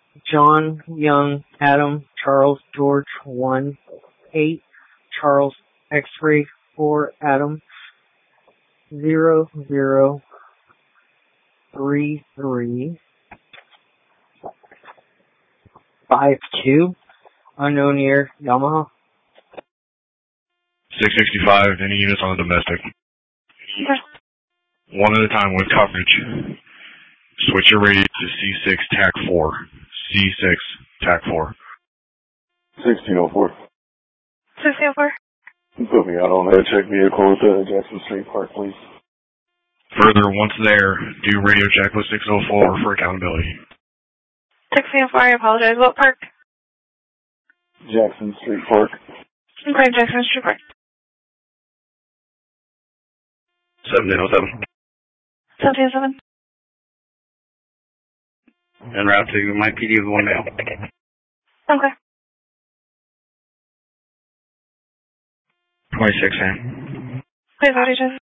John Young Adam Charles George 1 8 Charles X-ray 4 Adam 0033 52 unknown year Yamaha. 665, any units on the domestic? Okay. One at a time with coverage. Switch your radio to C6 TAC 4. C6 TAC 4. 1604. 1604. Put me out on that check vehicle at Jackson Street Park, please. Further, once there, do radio check with 604 for accountability. 1604, I apologize. What park? Jackson Street Park. Okay, Jackson Street Park. 1707. 1707. En route to my PD with one male. Okay. 26, man. Please, what did you